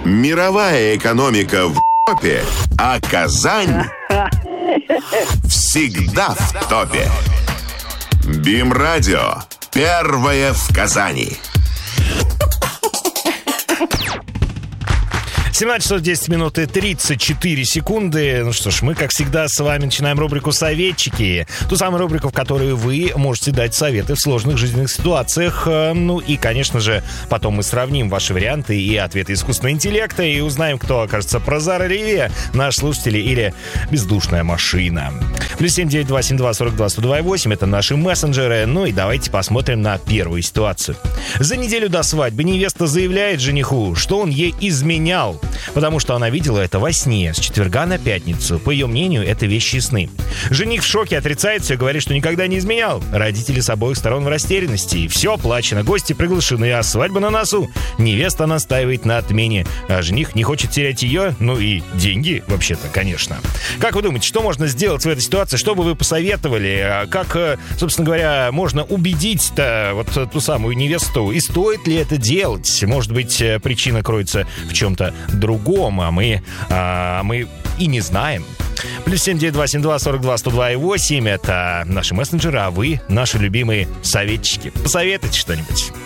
Мировая экономика в топе, а Казань всегда в топе. БИМ-радио. Первое в Казани. 17 часов 10 минут и 34 секунды. Ну что ж, мы, как всегда, с вами начинаем рубрику «Советчики». Ту самую рубрику, в которой вы можете дать советы в сложных жизненных ситуациях. Ну и, конечно же, потом мы сравним ваши варианты и ответы искусственного интеллекта и узнаем, кто окажется прозорливее, наш слушатель или бездушная машина. +7 9 2 42 102 8 это наши мессенджеры. Ну и давайте посмотрим на первую ситуацию. За неделю до свадьбы невеста заявляет жениху, что он ей изменял, потому что она видела это во сне с четверга на пятницу. По ее мнению, это вещи сны. Жених в шоке, отрицает все, говорит, что никогда не изменял. Родители с обоих сторон в растерянности. И все оплачено, гости приглашены, а свадьба на носу. Невеста настаивает на отмене, а жених не хочет терять ее, ну и деньги, вообще-то, конечно. Как вы думаете, что можно сделать в этой ситуации? Что бы вы посоветовали? Как, собственно говоря, можно убедить-то вот ту самую невесту? И стоит ли это делать? Может быть, причина кроется в чем-то другом, а мы и не знаем. +7 9 2 72 42 102 8 это наши мессенджеры, а вы наши любимые советчики. Посоветуйте что-нибудь.